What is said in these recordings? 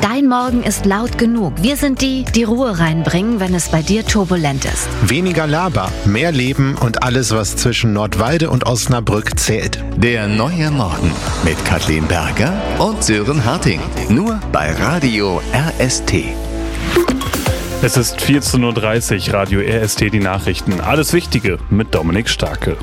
Dein Morgen ist laut genug. Wir sind die Ruhe reinbringen, wenn es bei dir turbulent ist. Weniger Laber, mehr Leben und alles, was zwischen Nordwalde und Osnabrück zählt. Der neue Morgen mit Kathleen Berger und Sören Harting. Nur bei Radio RST. Es ist 14.30 Uhr, Radio RST, die Nachrichten. Alles Wichtige mit Dominik Starke.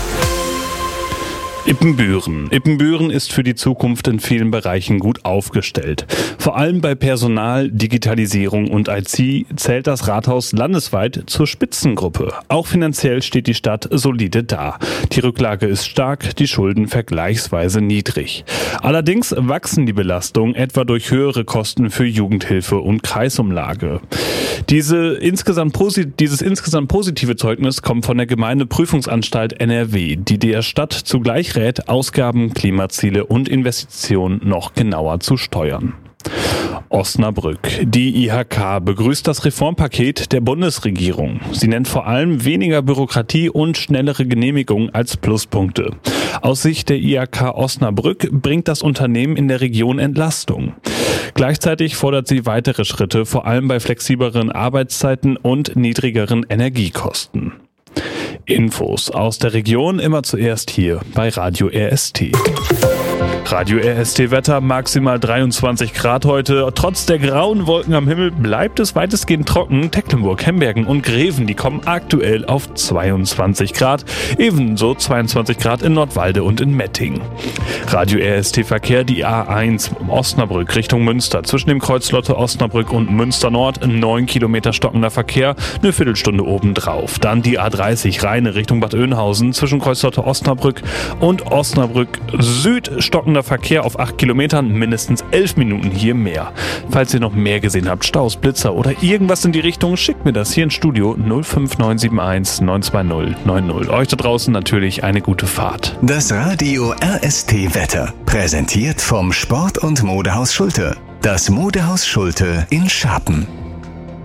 Ippenbüren. Ippenbüren ist für die Zukunft in vielen Bereichen gut aufgestellt. Vor allem bei Personal, Digitalisierung und IT zählt das Rathaus landesweit zur Spitzengruppe. Auch finanziell steht die Stadt solide da. Die Rücklage ist stark, die Schulden vergleichsweise niedrig. Allerdings wachsen die Belastungen etwa durch höhere Kosten für Jugendhilfe und Kreisumlage. Dieses insgesamt positive Zeugnis kommt von der Gemeindeprüfungsanstalt NRW, die der Stadt zugleich rät, Ausgaben, Klimaziele und Investitionen noch genauer zu steuern. Osnabrück. Die IHK begrüßt das Reformpaket der Bundesregierung. Sie nennt vor allem weniger Bürokratie und schnellere Genehmigungen als Pluspunkte. Aus Sicht der IHK Osnabrück bringt das Unternehmen in der Region Entlastung. Gleichzeitig fordert sie weitere Schritte, vor allem bei flexibleren Arbeitszeiten und niedrigeren Energiekosten. Infos aus der Region immer zuerst hier bei Radio RST. Radio RST Wetter, maximal 23 Grad heute. Trotz der grauen Wolken am Himmel bleibt es weitestgehend trocken. Tecklenburg, Hembergen und Greven, die kommen aktuell auf 22 Grad. Ebenso 22 Grad in Nordwalde und in Mettingen. Radio RST Verkehr, die A1 Osnabrück Richtung Münster. Zwischen dem Kreuz Lotte Osnabrück und Münster Nord 9 Kilometer stockender Verkehr, eine Viertelstunde obendrauf. Dann die A30 Rheine Richtung Bad Oeynhausen. Zwischen Kreuz Lotte Osnabrück und Osnabrück Süd stockender Verkehr auf 8 Kilometern, mindestens 11 Minuten hier mehr. Falls ihr noch mehr gesehen habt, Staus, Blitzer oder irgendwas in die Richtung, schickt mir das hier ins Studio 05971 920 90. Euch da draußen natürlich eine gute Fahrt. Das Radio RST Wetter, präsentiert vom Sport- und Modehaus Schulte. Das Modehaus Schulte in Scharpen.